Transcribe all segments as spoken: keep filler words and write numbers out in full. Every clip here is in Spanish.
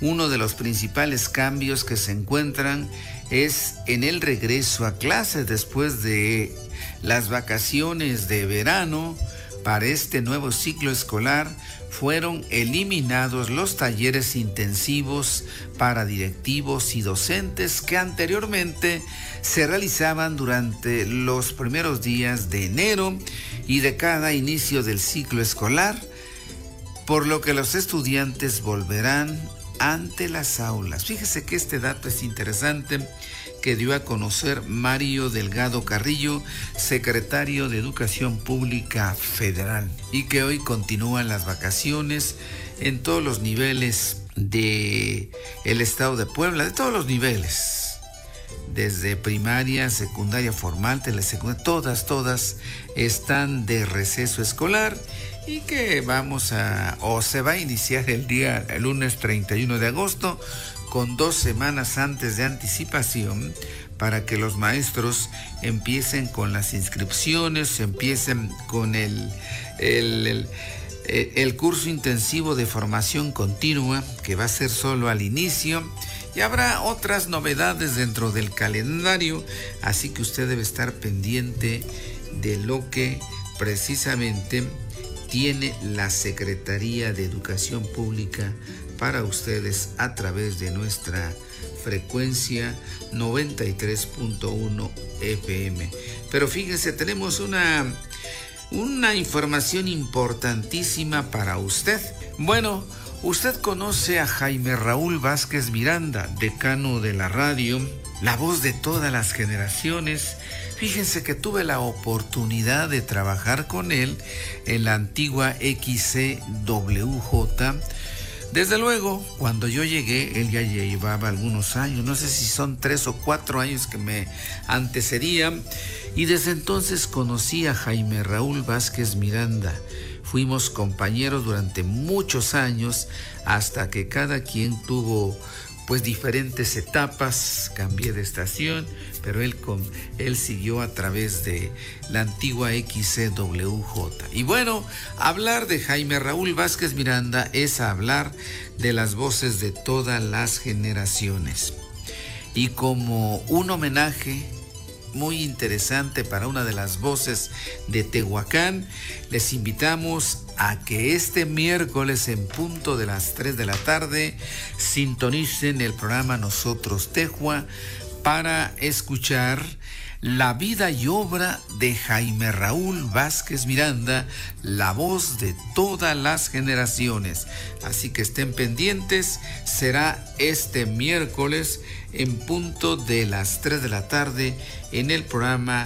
Uno de los principales cambios que se encuentran es en el regreso a clases después de las vacaciones de verano. Para este nuevo ciclo escolar fueron eliminados los talleres intensivos para directivos y docentes que anteriormente se realizaban durante los primeros días de enero y de cada inicio del ciclo escolar, por lo que los estudiantes volverán ante las aulas. Fíjese que este dato es interesante, que dio a conocer Mario Delgado Carrillo, secretario de Educación Pública Federal, y que hoy continúan las vacaciones en todos los niveles de el estado de Puebla, de todos los niveles, desde primaria, secundaria formal, telesecundaria, todas, todas están de receso escolar, y que vamos a, o se va a iniciar el día, el lunes treinta y uno de agosto, con dos semanas antes de anticipación, para que los maestros empiecen con las inscripciones, empiecen con el, el, el, el curso intensivo de formación continua, que va a ser solo al inicio, y habrá otras novedades dentro del calendario, así que usted debe estar pendiente de lo que precisamente tiene la Secretaría de Educación Pública para ustedes a través de nuestra frecuencia noventa y tres punto uno F M. Pero fíjense, tenemos una, una información importantísima para usted. Bueno, usted conoce a Jaime Raúl Vázquez Miranda, decano de la radio, la voz de todas las generaciones. Fíjense que tuve la oportunidad de trabajar con él en la antigua X C W J. Desde luego, cuando yo llegué, él ya llevaba algunos años, no sé si son tres o cuatro años que me antecedían, y desde entonces conocí a Jaime Raúl Vázquez Miranda. Fuimos compañeros durante muchos años, hasta que cada quien tuvo pues diferentes etapas, cambié de estación, pero él, con, él siguió a través de la antigua X C W J. Y bueno, hablar de Jaime Raúl Vázquez Miranda es hablar de las voces de todas las generaciones. Y como un homenaje muy interesante para una de las voces de Tehuacán, les invitamos a que este miércoles en punto de las tres de la tarde sintonicen el programa Nosotros Tejua para escuchar la vida y obra de Jaime Raúl Vázquez Miranda, la voz de todas las generaciones. Así que estén pendientes, será este miércoles en punto de las tres de la tarde en el programa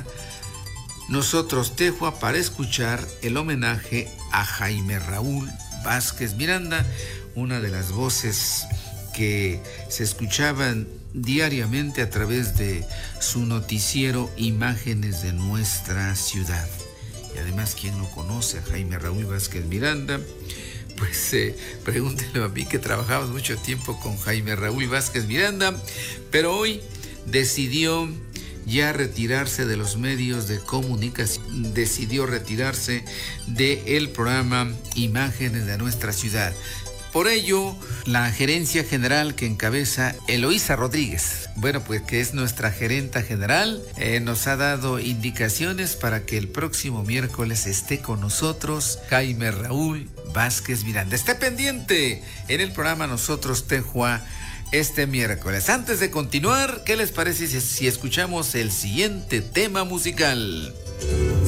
Nosotros Tejua para escuchar el homenaje a Jaime Raúl Vázquez Miranda, una de las voces que se escuchaban diariamente a través de su noticiero Imágenes de Nuestra Ciudad. Y además, ¿quién no conoce a Jaime Raúl Vázquez Miranda? Pues eh, pregúntenle a mí, que trabajamos mucho tiempo con Jaime Raúl Vázquez Miranda, pero hoy decidió ya retirarse de los medios de comunicación, decidió retirarse del programa Imágenes de Nuestra Ciudad. Por ello, la gerencia general que encabeza Eloísa Rodríguez, bueno, pues que es nuestra gerenta general, eh, nos ha dado indicaciones para que el próximo miércoles esté con nosotros Jaime Raúl Vázquez Miranda. Esté pendiente en el programa Nosotros Tejua este miércoles. Antes de continuar, ¿qué les parece si, si escuchamos el siguiente tema musical?